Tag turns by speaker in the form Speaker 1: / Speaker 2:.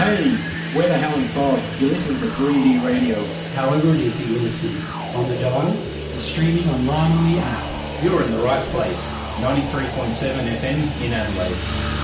Speaker 1: Hey, we're the Helen Fog. You're listening to 3D Radio.
Speaker 2: However it is that you listen, on the dial, or streaming online on the app,
Speaker 3: you're in the right place. 93.7 FM in Adelaide.